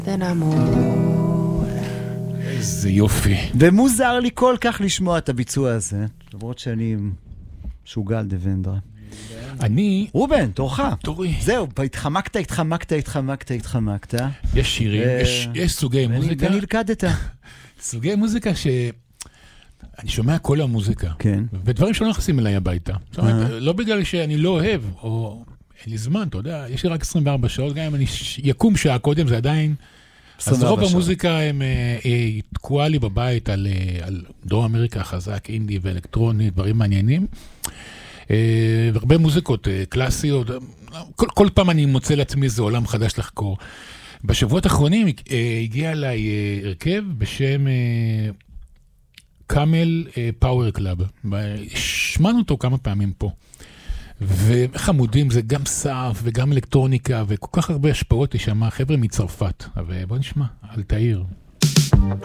then I'm old. איזה יופי. ומוזר לי כל כך לשמוע את הביצוע הזה, למרות שאני משוגע על דבנדרה. אני... רובן, תורך. תורי. זהו, התחמקת. יש שירים, יש סוגי מוזיקה. ונלכדת. סוגי מוזיקה אני שומע כל המוזיקה. כן. ודברים שלא נכנסים אליי הביתה. זאת אומרת, לא בגלל שאני לא אוהב, או אין לי זמן, אתה יודע, יש לי רק 24 שעות, גם אם אני יקום שעה קודם, זה עדיין... אז רוב המוזיקה היא תקועה לי בבית על דרום אמריקה חזק, אינדי ואלקטרוני, דברים מעניינים. והרבה מוזיקות קלאסיות. כל פעם אני מוצא לעצמי איזה עולם חדש לחקור. בשבועות האחרונים הגיע אליי הרכב בשם קאמל פאוור קלאב. שמענו אותו כמה פעמים פה. וחמודים, זה גם סאף וגם אלקטרוניקה, וכל כך הרבה השפעות יש שם, חבר'ה מצרפת. אבל בוא נשמע, אל תאיר.